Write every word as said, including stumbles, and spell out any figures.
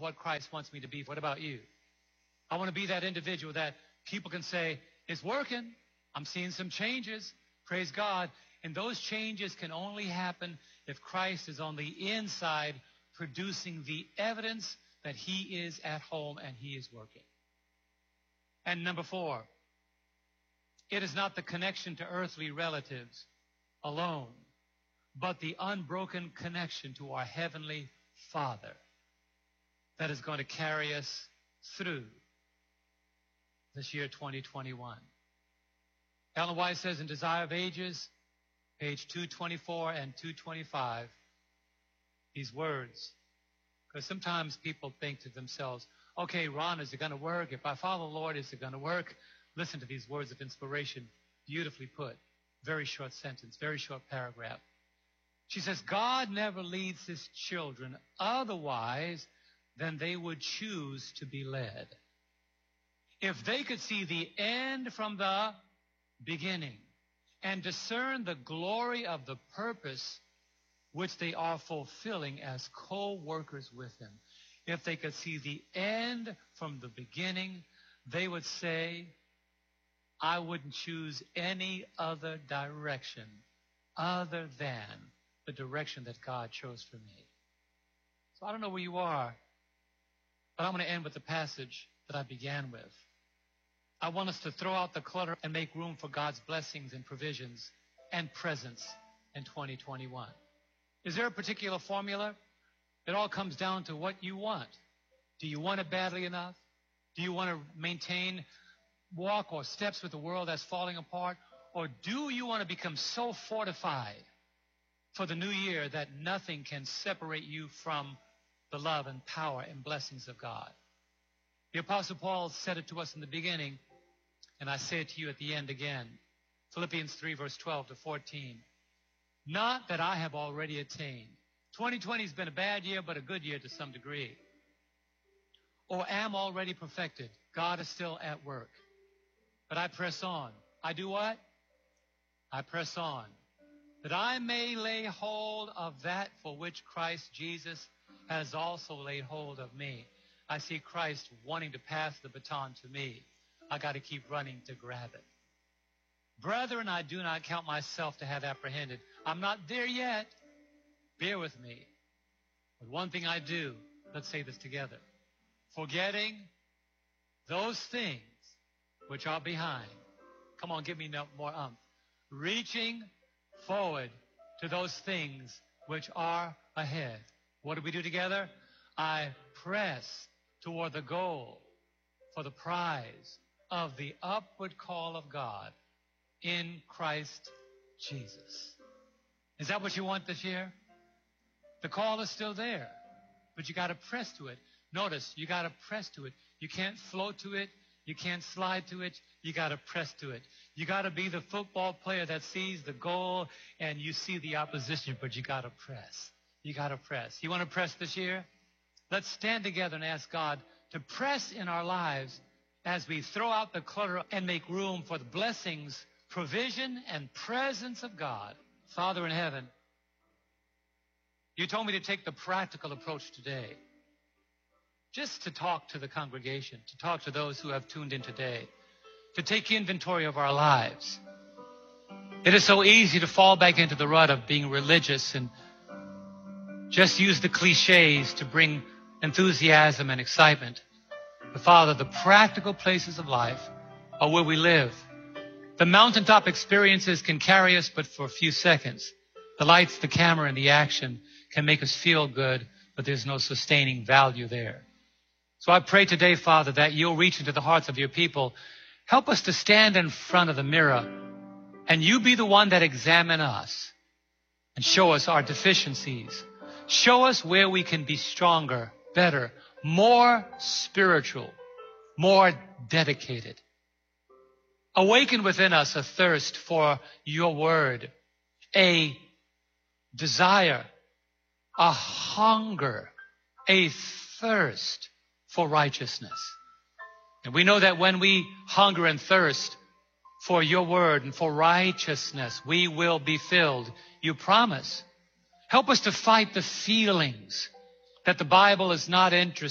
what Christ wants me to be. What about you? I want to be that individual that people can say, it's working. I'm seeing some changes. Praise God. And those changes can only happen if Christ is on the inside producing the evidence that he is at home and he is working. And number four, it is not the connection to earthly relatives alone, but the unbroken connection to our Heavenly Father that is going to carry us through this year twenty twenty-one. Ellen White says in Desire of Ages, page two twenty-four and two twenty-five, these words, because sometimes people think to themselves, okay, Ron, is it going to work? If I follow the Lord, is it going to work? Listen to these words of inspiration, beautifully put. Very short sentence, very short paragraph. She says, God never leads his children otherwise than they would choose to be led. If they could see the end from the beginning and discern the glory of the purpose which they are fulfilling as co-workers with him, if they could see the end from the beginning, they would say, I wouldn't choose any other direction other than the direction that God chose for me. So I don't know where you are, but I'm going to end with the passage that I began with. I want us to throw out the clutter and make room for God's blessings and provisions and presence in twenty twenty-one. Is there a particular formula? It all comes down to what you want. Do you want it badly enough? Do you want to maintain walk or steps with the world that's falling apart? Or do you want to become so fortified for the new year that nothing can separate you from the love and power and blessings of God? The Apostle Paul said it to us in the beginning, and I say it to you at the end again. Philippians three, verse twelve to fourteen. Not that I have already attained. twenty twenty has been a bad year, but a good year to some degree. Or am already perfected. God is still at work. But I press on. I do what? I press on. That I may lay hold of that for which Christ Jesus has also laid hold of me. I see Christ wanting to pass the baton to me. I got to keep running to grab it. Brethren, I do not count myself to have apprehended. I'm not there yet. Bear with me. But one thing I do, let's say this together. Forgetting those things which are behind. Come on, give me no more umph. Reaching forward to those things which are ahead. What do we do together? I press toward the goal for the prize of the upward call of God in Christ Jesus. Is that what you want this year? The call is still there, but you got to press to it. Notice, you got to press to it. You can't float to it. You can't slide to it. You got to press to it. You got to be the football player that sees the goal and you see the opposition, but you got to press. You got to press. You want to press this year? Let's stand together and ask God to press in our lives as we throw out the clutter and make room for the blessings, provision, and presence of God. Father in heaven, you told me to take the practical approach today. Just to talk to the congregation, to talk to those who have tuned in today, to take inventory of our lives. It is so easy to fall back into the rut of being religious and just use the cliches to bring enthusiasm and excitement. But Father, the practical places of life are where we live. The mountaintop experiences can carry us but for a few seconds. The lights, the camera, and the action can make us feel good, but there's no sustaining value there. So I pray today, Father, that you'll reach into the hearts of your people. Help us to stand in front of the mirror and you be the one that examine us and show us our deficiencies. Show us where we can be stronger, better, more spiritual, more dedicated. Awaken within us a thirst for your word, a desire, a hunger, a thirst for righteousness. And we know that when we hunger and thirst for your word and for righteousness, we will be filled. You promise. Help us to fight the feelings that the Bible is not interested